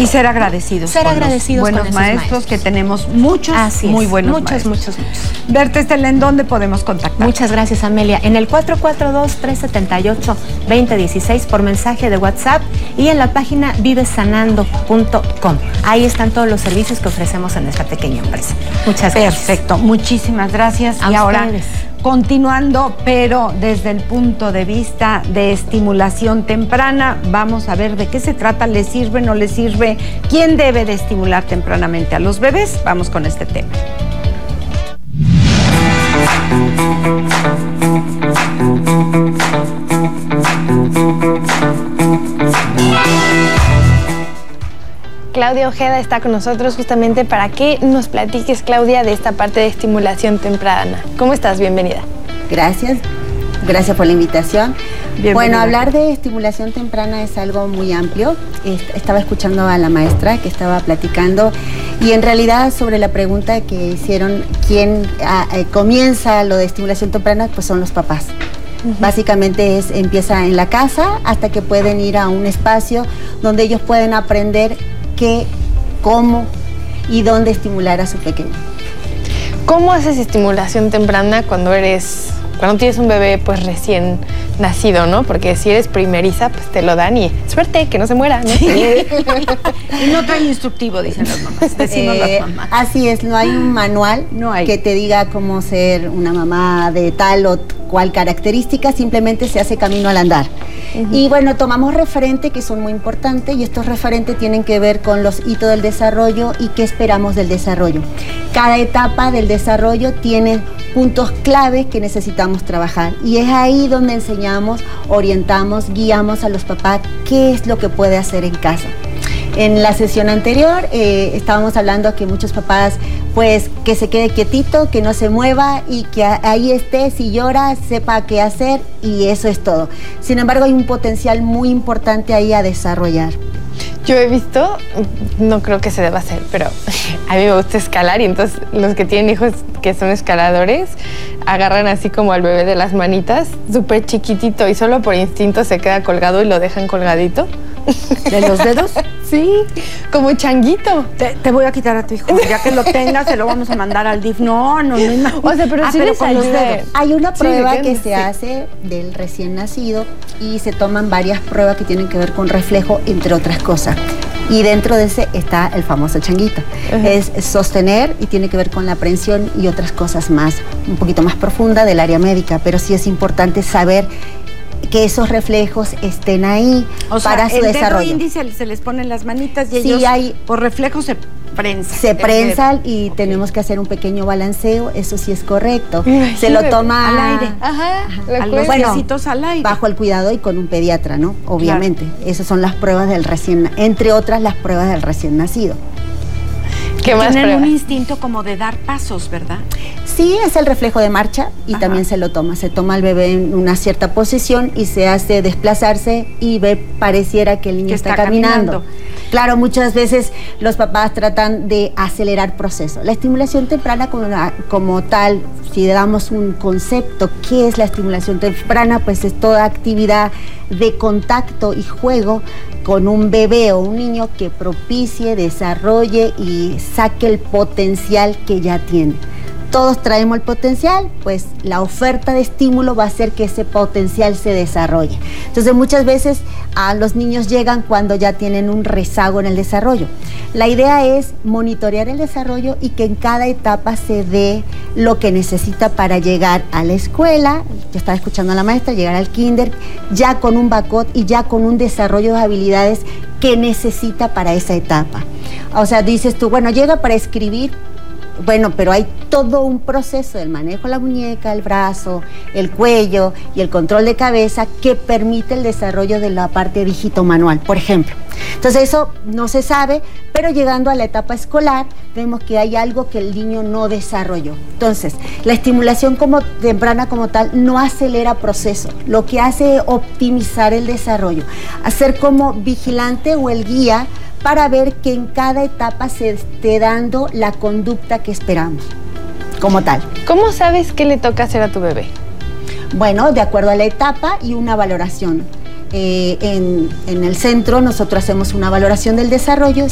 Y ser agradecidos. Ser agradecidos con buenos maestros, que tenemos muchos, muy buenos maestros. Muchos. Berta Estela, ¿en dónde podemos contactar? Muchas gracias, Amelia. En el 442-378-2016 por mensaje de WhatsApp y en la página vivesanando.com. Ahí están todos los servicios que ofrecemos en esta pequeña empresa. Muchas gracias. Perfecto, muchísimas gracias. Y ahora, continuando, pero desde el punto de vista de estimulación temprana, vamos a ver de qué se trata, ¿le sirve, no le sirve? ¿Quién debe de estimular tempranamente a los bebés? Vamos con este tema. Claudia Ojeda está con nosotros justamente para que nos platiques, Claudia, de esta parte de estimulación temprana. ¿Cómo estás? Bienvenida. Gracias por la invitación. Bienvenida. Bueno, hablar de estimulación temprana es algo muy amplio. Estaba escuchando a la maestra que estaba platicando y en realidad sobre la pregunta que hicieron, ¿quién comienza lo de estimulación temprana? Pues son los papás. Básicamente empieza en la casa hasta que pueden ir a un espacio donde ellos pueden aprender qué, cómo y dónde estimular a su pequeño. ¿Cómo haces estimulación temprana cuando tienes un bebé pues recién nacido, ¿no? Porque si eres primeriza, pues te lo dan y suerte, que no se muera, ¿no? Sí. Y no trae instructivo, dicen las mamás, decimos las mamás. Así es, no hay un manual que te diga cómo ser una mamá de tal o cual característica, simplemente se hace camino al andar. Y bueno, tomamos referentes que son muy importantes y estos referentes tienen que ver con los hitos del desarrollo y qué esperamos del desarrollo. Cada etapa del desarrollo tiene puntos claves que necesitamos trabajar y es ahí donde enseñamos, orientamos, guiamos a los papás qué es lo que puede hacer en casa. En la sesión anterior estábamos hablando que muchos papás pues que se quede quietito, que no se mueva y que ahí esté, si llora, sepa qué hacer y eso es todo. Sin embargo, hay un potencial muy importante ahí a desarrollar. Yo he visto, no creo que se deba hacer, pero a mí me gusta escalar y entonces los que tienen hijos que son escaladores agarran así como al bebé de las manitas, súper chiquitito y solo por instinto se queda colgado y lo dejan colgadito. ¿De los dedos? Sí, como changuito. Te voy a quitar a tu hijo. Ya que lo tengas, se lo vamos a mandar al DIF. No. O sea, pero sí les con los ayuda. dedos. Hay una prueba que se hace del recién nacido y se toman varias pruebas que tienen que ver con reflejo, entre otras cosas. Y dentro de ese está el famoso changuito. Es sostener y tiene que ver con la aprensión y otras cosas más, un poquito más profunda del área médica, pero sí es importante saber que esos reflejos estén ahí para su desarrollo. El dedo índice se les ponen las manitas y sí, ellos por reflejo se prensan. Se prensan y tenemos que hacer un pequeño balanceo, eso sí es correcto. Imagínate, se lo toma al aire. A los piecitos al aire. Bajo el cuidado y con un pediatra, ¿no? Obviamente. Claro. Esas son las pruebas del entre otras las pruebas del recién nacido. ¿Qué más Tienen pruebas? un instinto como de dar pasos, ¿verdad? Sí, es el reflejo de marcha y también se lo toma. Se toma al bebé en una cierta posición y se hace desplazarse y pareciera que el niño está caminando. Claro, muchas veces los papás tratan de acelerar el proceso. La estimulación temprana como tal, si le damos un concepto, ¿qué es la estimulación temprana? Pues es toda actividad de contacto y juego con un bebé o un niño que propicie, desarrolle y saque el potencial que ya tiene. Todos traemos el potencial, pues la oferta de estímulo va a hacer que ese potencial se desarrolle. Entonces muchas veces a los niños llegan cuando ya tienen un rezago en el desarrollo. La idea es monitorear el desarrollo y que en cada etapa se dé lo que necesita para llegar a la escuela. Yo estaba escuchando a la maestra, llegar al kinder, ya con un backup y ya con un desarrollo de habilidades que necesita para esa etapa. O sea, dices tú, bueno, llega para escribir. Bueno, pero hay todo un proceso del manejo de la muñeca, el brazo, el cuello y el control de cabeza que permite el desarrollo de la parte dígito-manual, por ejemplo. Entonces eso no se sabe, pero llegando a la etapa escolar vemos que hay algo que el niño no desarrolló. Entonces, la estimulación temprana como tal no acelera proceso, lo que hace es optimizar el desarrollo, hacer como vigilante o el guía para ver que en cada etapa se esté dando la conducta que esperamos, como tal. ¿Cómo sabes qué le toca hacer a tu bebé? Bueno, de acuerdo a la etapa y una valoración. En el centro nosotros hacemos una valoración del desarrollo.